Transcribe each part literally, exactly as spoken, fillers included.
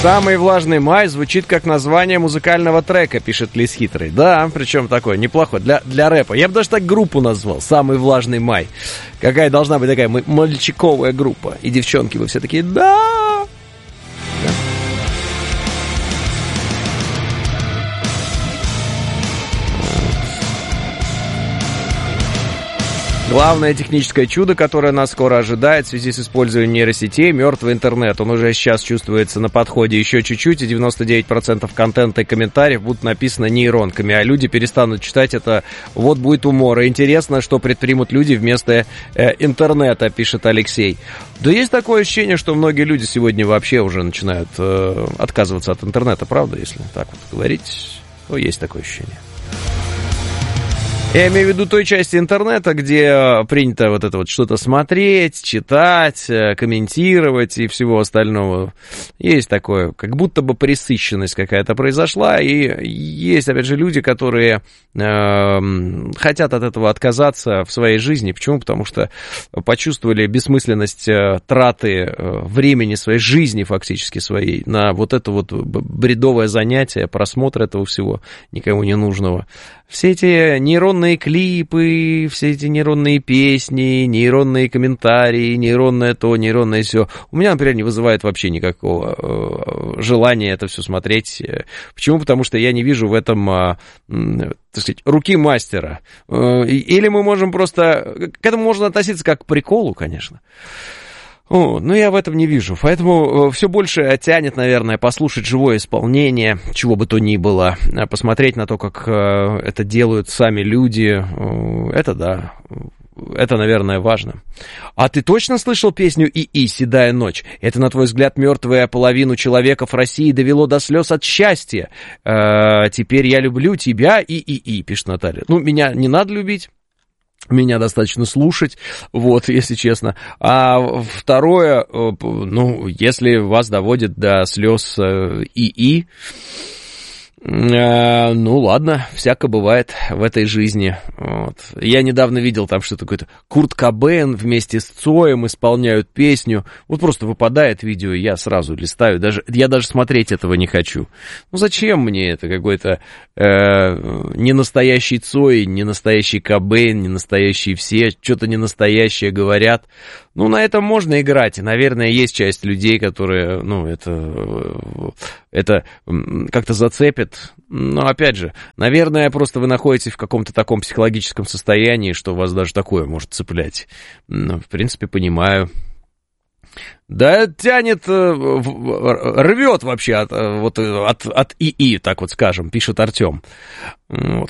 «Самый влажный май» звучит как название музыкального трека, пишет Лис Хитрый. Да, причем такой неплохой, для, для рэпа. Я бы даже так группу назвал, «Самый влажный май». Какая должна быть такая мальчиковая группа. И девчонки, вы все такие «да». Главное техническое чудо, которое нас скоро ожидает в связи с использованием нейросетей — мертвый интернет. Он уже сейчас чувствуется на подходе еще чуть-чуть, и девяносто девять процентов контента и комментариев будут написаны нейронками, а люди перестанут читать это. Вот будет умор. И интересно, что предпримут люди вместо э, интернета, пишет Алексей. Да есть такое ощущение, что многие люди сегодня вообще уже начинают э, отказываться от интернета, правда, если так вот говорить? То есть такое ощущение. Я имею в виду той части интернета, где принято вот это вот что-то смотреть, читать, комментировать и всего остального. Есть такое, как будто бы пресыщенность какая-то произошла, и есть, опять же, люди, которые э, хотят от этого отказаться в своей жизни. Почему? Потому что почувствовали бессмысленность э, траты э, времени своей жизни, фактически своей, на вот это вот бредовое занятие, просмотр этого всего никому не нужного. Все эти нейронные клипы, все эти нейронные песни, нейронные комментарии, нейронное то, нейронное сё. У меня, например, не вызывает вообще никакого э, желания это все смотреть. Почему? Потому что я не вижу в этом, э, так сказать, руки мастера. Э, или мы можем просто... К этому можно относиться как к приколу, конечно. О, но я в этом не вижу, поэтому все больше тянет, наверное, послушать живое исполнение, чего бы то ни было, посмотреть на то, как это делают сами люди, это да, это, наверное, важно. А ты точно слышал песню «ИИ. Седая ночь»? Это, на твой взгляд, мертвая половину человеков России довело до слез от счастья. Э, теперь я люблю тебя, ИИ, пишет Наталья. Ну, меня не надо любить. Меня достаточно слушать, вот, если честно. А второе, ну, если вас доводит до слез ИИ, ну, ладно, всяко бывает в этой жизни. Вот. Я недавно видел там что-то какое-то. Курт Кобейн вместе с Цоем исполняют песню. Вот просто выпадает видео, и я сразу листаю. Даже, я даже смотреть этого не хочу. Ну, зачем мне это? Какой-то э, не настоящий Цой, не настоящий Кобейн, не настоящие все, что-то не настоящее говорят. Ну, на этом можно играть. И, наверное, есть часть людей, которые, ну, это, это как-то зацепит. Но, опять же, наверное, просто вы находитесь в каком-то таком психологическом состоянии, что вас даже такое может цеплять. Ну, в принципе, понимаю. Да, тянет, рвет вообще от, вот, от, от ИИ, так вот скажем, пишет Артем. Вот.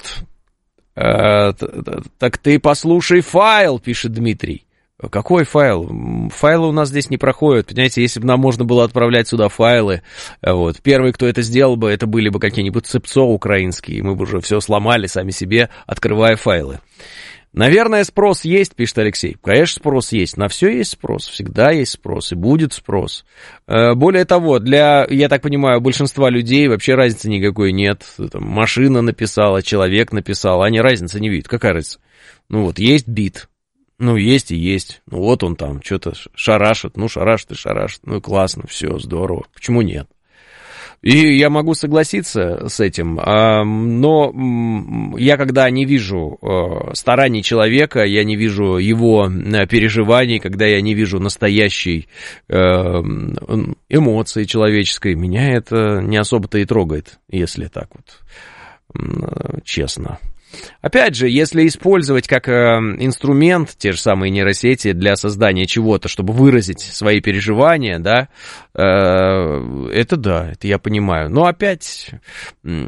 Так ты послушай файл, пишет Дмитрий. Какой файл? Файлы у нас здесь не проходят. Понимаете, если бы нам можно было отправлять сюда файлы, вот, первый, кто это сделал бы, это были бы какие-нибудь цепцо украинские, и мы бы уже все сломали сами себе, открывая файлы. Наверное, спрос есть, пишет Алексей. Конечно, спрос есть. На все есть спрос. Всегда есть спрос. И будет спрос. Более того, для, я так понимаю, большинства людей вообще разницы никакой нет. Там, машина написала, человек написал. Они разницы не видят. Какая разница? Ну вот, есть бит. Ну, есть и есть. Ну, вот он там что-то шарашит. Ну, шарашит и шарашит. Ну, классно, все, здорово. Почему нет? И я могу согласиться с этим, но я когда не вижу стараний человека, я не вижу его переживаний, когда я не вижу настоящей эмоции человеческой, меня это не особо-то и трогает, если так вот честно. Опять же, если использовать как э, инструмент те же самые нейросети для создания чего-то, чтобы выразить свои переживания, да, э, это да, это я понимаю. Но опять, э,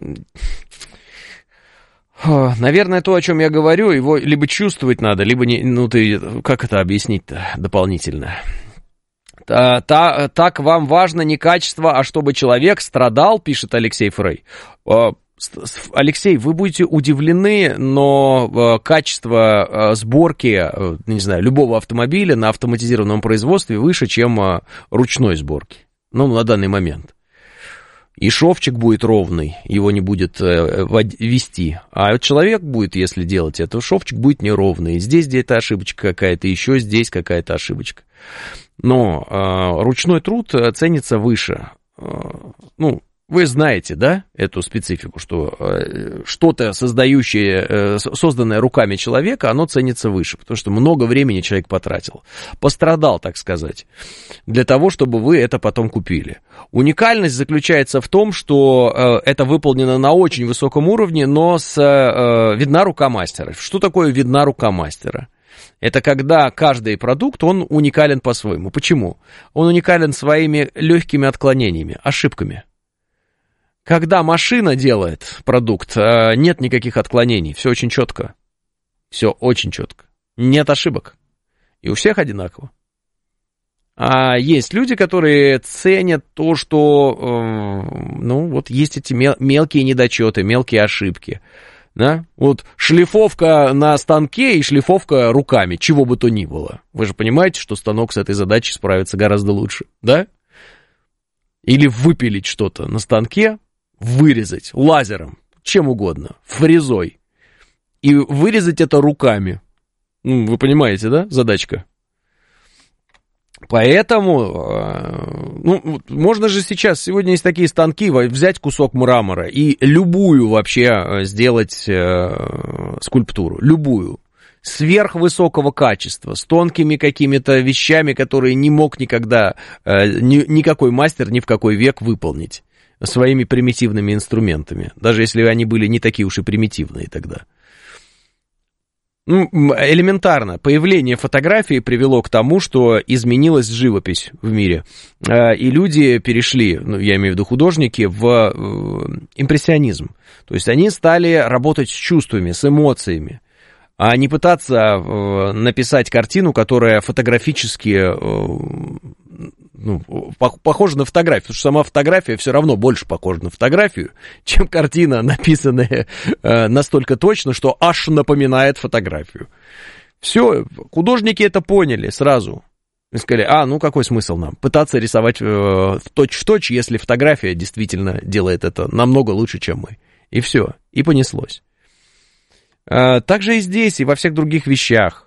наверное, то, о чем я говорю, его либо чувствовать надо, либо не, ну ты, как это объяснить-то дополнительно? Та, та, так вам важно не качество, а чтобы человек страдал, пишет Алексей Фрей. Алексей, вы будете удивлены, но качество сборки, не знаю, любого автомобиля на автоматизированном производстве выше, чем ручной сборки. Ну, на данный момент. И шовчик будет ровный, его не будет вести. А человек будет, если делать это, шовчик будет неровный. Здесь где-то ошибочка какая-то, еще здесь какая-то ошибочка. Но ручной труд ценится выше. ну, вы знаете, да, эту специфику, что что-то создающее, созданное руками человека, оно ценится выше, потому что много времени человек потратил, пострадал, так сказать, для того, чтобы вы это потом купили. Уникальность заключается в том, что это выполнено на очень высоком уровне, но с, видна рука мастера. Что такое видна рука мастера? Это когда каждый продукт, он уникален по-своему. Почему? Он уникален своими легкими отклонениями, ошибками. Когда машина делает продукт, нет никаких отклонений, все очень четко. Все очень четко. Нет ошибок. И у всех одинаково. А есть люди, которые ценят то, что, ну, вот есть эти мелкие недочеты, мелкие ошибки. Да? Вот шлифовка на станке и шлифовка руками, чего бы то ни было. Вы же понимаете, что станок с этой задачей справится гораздо лучше, да? Или выпилить что-то на станке, вырезать лазером, чем угодно, фрезой, и вырезать это руками. Ну, вы понимаете, да, задачка? Поэтому, ну, можно же сейчас, сегодня есть такие станки, взять кусок мрамора и любую вообще сделать э, скульптуру, любую, сверхвысокого качества, с тонкими какими-то вещами, которые не мог никогда, э, ни, никакой мастер ни в какой век выполнить своими примитивными инструментами, даже если они были не такие уж и примитивные тогда. Ну, элементарно, появление фотографии привело к тому, что изменилась живопись в мире, и люди перешли, ну, я имею в виду художники, в импрессионизм. То есть они стали работать с чувствами, с эмоциями, а не пытаться написать картину, которая фотографически, ну, похожа на фотографию, потому что сама фотография все равно больше похожа на фотографию, чем картина, написанная настолько точно, что аж напоминает фотографию. Все, художники это поняли сразу. И сказали, а, ну какой смысл нам пытаться рисовать в точь-в-точь, если фотография действительно делает это намного лучше, чем мы. И все, и понеслось. Так же и здесь, и во всех других вещах.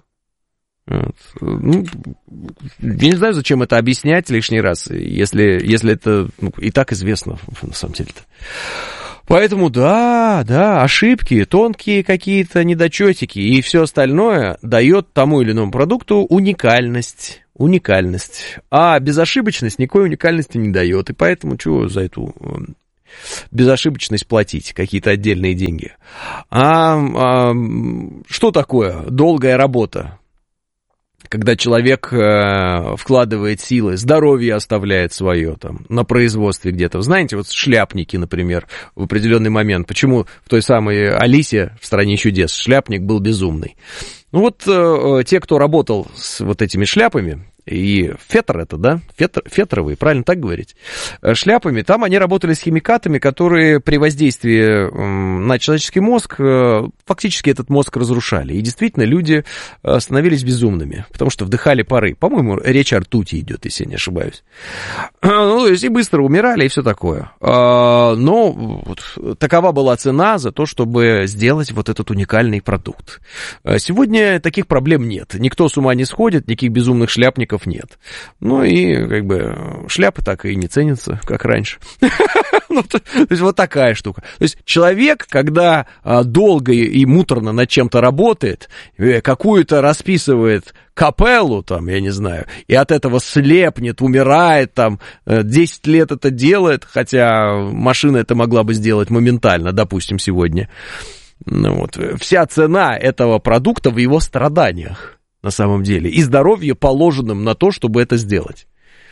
Ну, я не знаю, зачем это объяснять лишний раз, если, если это, ну, и так известно, на самом деле-то. Поэтому, да, да, ошибки, тонкие какие-то недочетики и все остальное дает тому или иному продукту уникальность, уникальность. А безошибочность никакой уникальности не дает, и поэтому чего за эту безошибочность платить, какие-то отдельные деньги. А, а что такое долгая работа? Когда человек э, вкладывает силы, здоровье оставляет свое там, на производстве где-то. Знаете, вот шляпники, например, в определенный момент. Почему в той самой Алисе в «Стране чудес» шляпник был безумный? Ну вот э, те, кто работал с вот этими шляпами, и фетр это, да, фетр, фетровые, правильно так говорить, шляпами, там они работали с химикатами, которые при воздействии на человеческий мозг фактически этот мозг разрушали. И действительно люди становились безумными, потому что вдыхали пары. По-моему, речь о ртути идет, если я не ошибаюсь. Ну, то есть и быстро умирали, и все такое. Но вот такова была цена за то, чтобы сделать вот этот уникальный продукт. Сегодня таких проблем нет. Никто с ума не сходит, никаких безумных шляпников нет. Ну и как бы шляпы так и не ценятся, как раньше. Ну, то, то есть вот такая штука. То есть человек, когда а, долго и муторно над чем-то работает, какую-то расписывает капеллу, там, я не знаю, и от этого слепнет, умирает, там, десять лет это делает, хотя машина это могла бы сделать моментально, допустим, сегодня. Ну, вот. Вся цена этого продукта в его страданиях. На самом деле, и здоровье положенным на то, чтобы это сделать.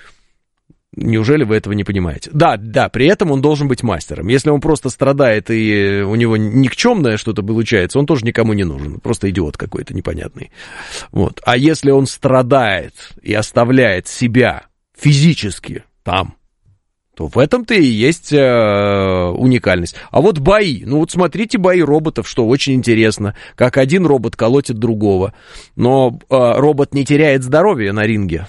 Неужели вы этого не понимаете? Да, да, при этом он должен быть мастером. Если он просто страдает и у него никчемное что-то получается, он тоже никому не нужен. Просто идиот какой-то непонятный. Вот. А если он страдает и оставляет себя физически там, то в этом-то и есть э, уникальность. А вот бои. Ну вот смотрите бои роботов, что очень интересно. Как один робот колотит другого. Но э, робот не теряет здоровье на ринге,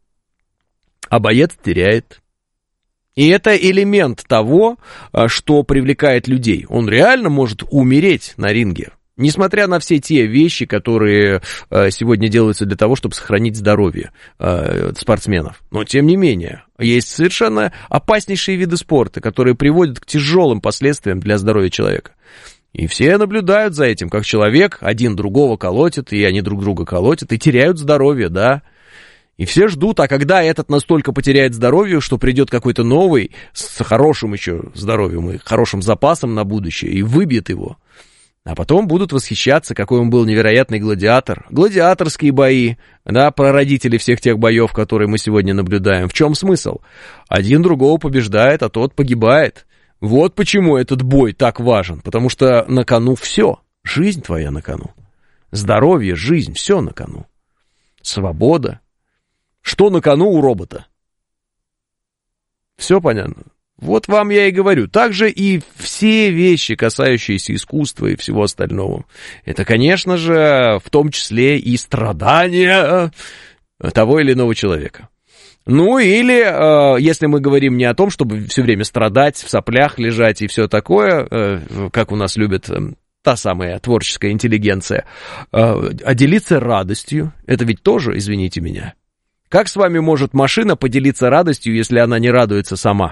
а боец теряет. И это элемент того, что привлекает людей. Он реально может умереть на ринге. Несмотря на все те вещи, которые э, сегодня делаются для того, чтобы сохранить здоровье э, спортсменов. Но, тем не менее, есть совершенно опаснейшие виды спорта, которые приводят к тяжелым последствиям для здоровья человека. И все наблюдают за этим, как человек один другого колотит, и они друг друга колотят, и теряют здоровье, да. И все ждут, а когда этот настолько потеряет здоровье, что придет какой-то новый, с хорошим еще здоровьем и хорошим запасом на будущее, и выбьет его. А потом будут восхищаться, какой он был невероятный гладиатор. Гладиаторские бои, да, прародители всех тех боев, которые мы сегодня наблюдаем. В чем смысл? Один другого побеждает, а тот погибает. Вот почему этот бой так важен, потому что на кону все. Жизнь твоя на кону. Здоровье, жизнь, все на кону. Свобода. Что на кону у робота? Все понятно? Вот вам я и говорю. Также и все вещи, касающиеся искусства и всего остального. Это, конечно же, в том числе и страдания того или иного человека. Ну или, если мы говорим не о том, чтобы все время страдать, в соплях лежать и все такое, как у нас любят та самая творческая интеллигенция, а делиться радостью, это ведь тоже, извините меня. Как с вами может машина поделиться радостью, если она не радуется сама?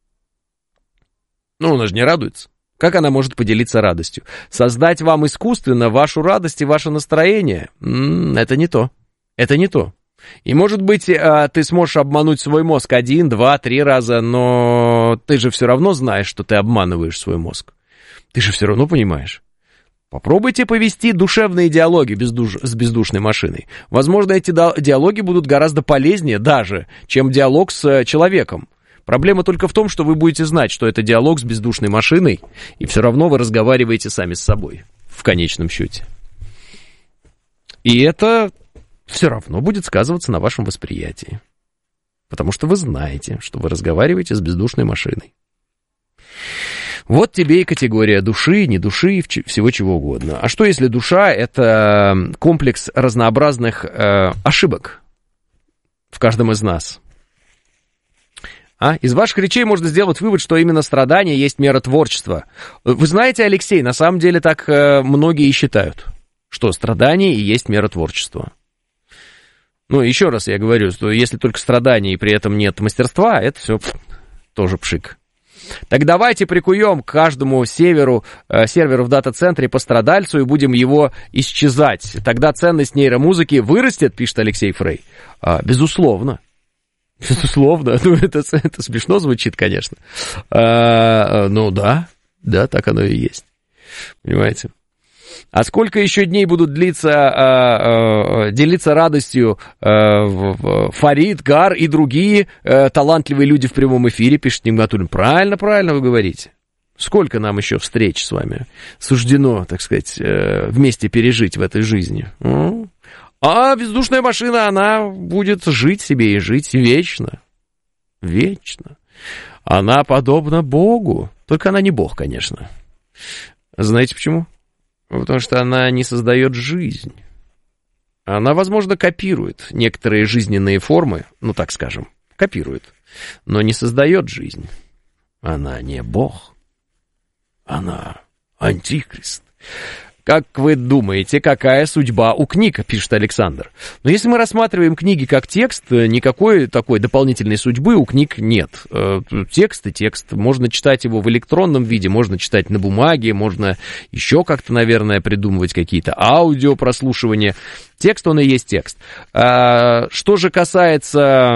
Ну, она же не радуется. Как она может поделиться радостью? Создать вам искусственно вашу радость и ваше настроение? М-м, это не то. Это не то. И, может быть, ты сможешь обмануть свой мозг один, два, три раза, но ты же все равно знаешь, что ты обманываешь свой мозг. Ты же все равно понимаешь. Попробуйте повести душевные диалоги бездуш... с бездушной машиной. Возможно, эти диалоги будут гораздо полезнее даже, чем диалог с человеком. Проблема только в том, что вы будете знать, что это диалог с бездушной машиной, и все равно вы разговариваете сами с собой, в конечном счете. И это все равно будет сказываться на вашем восприятии. Потому что вы знаете, что вы разговариваете с бездушной машиной. Вот тебе и категория души, не души, всего чего угодно. А что если душа — это комплекс разнообразных э, ошибок в каждом из нас? А? Из ваших речей можно сделать вывод, что именно страдание есть мера творчества. Вы знаете, Алексей, на самом деле так э, многие и считают, что страдание и есть мера творчества. Ну, еще раз я говорю, что если только страдание и при этом нет мастерства, это все пф, тоже пшик. Так давайте прикуем к каждому северу, э, серверу в дата-центре по страдальцу и будем его исчезать. Тогда ценность нейромузыки вырастет, пишет Алексей Фрей. А, безусловно. Безусловно. Ну, это, это смешно звучит, конечно. А, ну, да. Да, так оно и есть. Понимаете? А сколько еще дней будут длиться, а, а, делиться радостью а, Фарид, Гар и другие а, талантливые люди в прямом эфире, пишет Нигматуллин. Правильно, правильно вы говорите. Сколько нам еще встреч с вами суждено, так сказать, вместе пережить в этой жизни? А бездушная машина, она будет жить себе и жить вечно. Вечно. Она подобна Богу. Только она не Бог, конечно. Знаете почему? Потому что она не создает жизнь. Она, возможно, копирует некоторые жизненные формы, ну, так скажем, копирует, но не создает жизнь. Она не Бог. Она антихрист. Как вы думаете, какая судьба у книг, пишет Александр. Но если мы рассматриваем книги как текст, никакой такой дополнительной судьбы у книг нет. Текст и текст. Можно читать его в электронном виде, можно читать на бумаге, можно еще как-то, наверное, придумывать какие-то аудиопрослушивания. Текст, он и есть текст. А, что же касается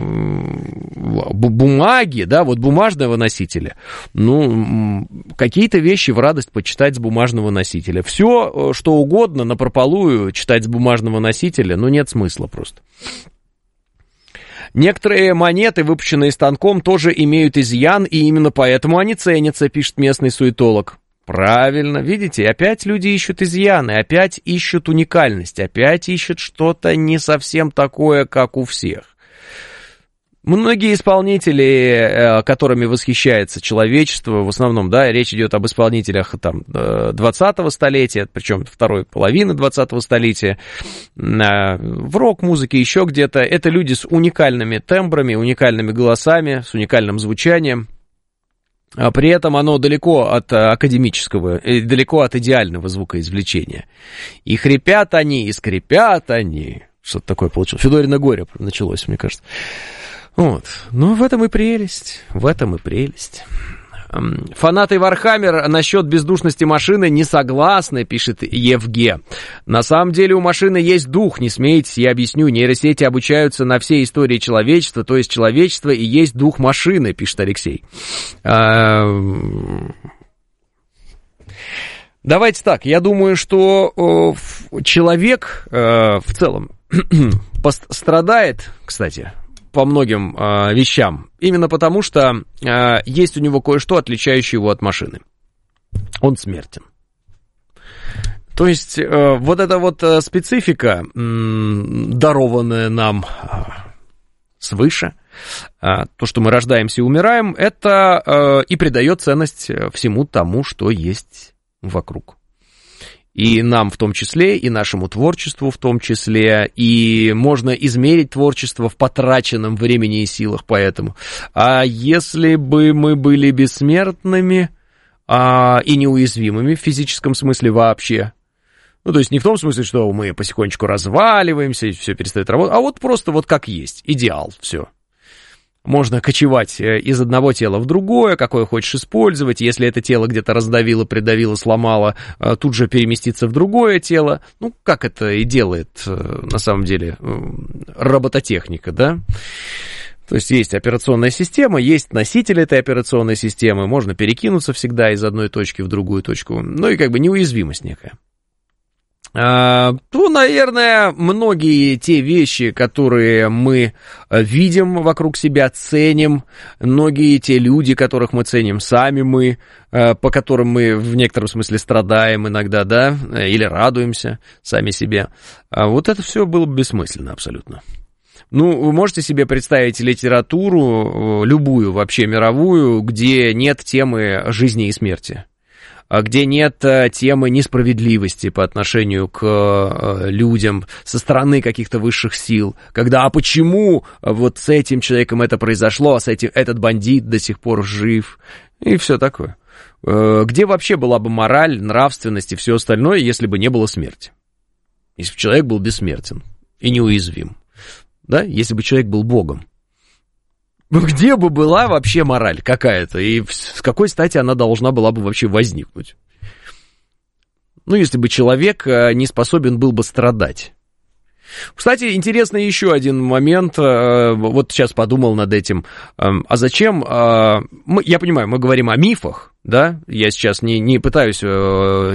бумаги, да, вот бумажного носителя, ну, какие-то вещи в радость почитать с бумажного носителя. Все, что угодно, напропалую читать с бумажного носителя, ну, нет смысла просто. Некоторые монеты, выпущенные станком, тоже имеют изъян, и именно поэтому они ценятся, пишет местный суетолог. Правильно, видите, опять люди ищут изъяны, опять ищут уникальность, опять ищут что-то не совсем такое, как у всех. Многие исполнители, которыми восхищается человечество, в основном, да, речь идет об исполнителях там двадцатого столетия, причем второй половины двадцатого столетия, в рок-музыке, еще где-то, это люди с уникальными тембрами, уникальными голосами, с уникальным звучанием. А при этом оно далеко от академического, далеко от идеального звукоизвлечения. И хрипят они, и скрипят они. Что-то такое получилось. Федорино горе началось, мне кажется. Вот. Ну, в этом и прелесть. В этом и прелесть. Фанаты Вархаммер насчет бездушности машины не согласны, пишет Евге. На самом деле у машины есть дух, не смейтесь, я объясню. Нейросети обучаются на всей истории человечества, то есть человечество и есть дух машины, пишет Алексей. Давайте так, я думаю, что человек в целом страдает, кстати, по многим э, вещам. Именно потому, что э, есть у него кое-что, отличающее его от машины. Он смертен. То есть, э, вот эта вот э, специфика, э, дарованная нам э, свыше, э, то, что мы рождаемся и умираем, это э, и придает ценность всему тому, что есть вокруг. И нам в том числе, и нашему творчеству в том числе, и можно измерить творчество в потраченном времени и силах поэтому. А если бы мы были бессмертными а, и неуязвимыми в физическом смысле вообще, ну, то есть не в том смысле, что мы потихонечку разваливаемся, и все перестает работать, а вот просто вот как есть, идеал, все. Можно кочевать из одного тела в другое, какое хочешь использовать. Если это тело где-то раздавило, придавило, сломало, тут же переместиться в другое тело. Ну, как это и делает, на самом деле, робототехника, да? То есть есть операционная система, есть носитель этой операционной системы, можно перекинуться всегда из одной точки в другую точку. Ну и как бы неуязвимость некая. То, наверное, многие те вещи, которые мы видим вокруг себя, ценим, многие те люди, которых мы ценим сами мы, по которым мы в некотором смысле страдаем иногда, да, или радуемся сами себе, вот это все было бы бессмысленно абсолютно. Ну, вы можете себе представить литературу, любую вообще мировую, где нет темы жизни и смерти? Где нет темы несправедливости по отношению к людям со стороны каких-то высших сил, когда, а почему вот с этим человеком это произошло, а с этим этот бандит до сих пор жив, и все такое. Где вообще была бы мораль, нравственность и все остальное, если бы не было смерти? Если бы человек был бессмертен и неуязвим, да, если бы человек был Богом. Где бы была вообще мораль какая-то, и с какой стати она должна была бы вообще возникнуть? Ну, если бы человек не способен был бы страдать. Кстати, интересный еще один момент, вот сейчас подумал над этим, а зачем, мы, я понимаю, мы говорим о мифах, да, я сейчас не, не пытаюсь